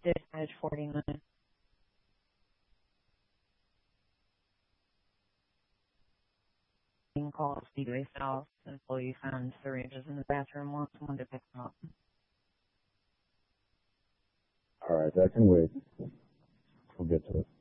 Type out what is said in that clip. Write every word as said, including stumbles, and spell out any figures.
Dispatch forty-nine. Call Speedway South. Employee found syringes in the bathroom. Wants someone to pick them up. All right, that can wait. We'll get to it.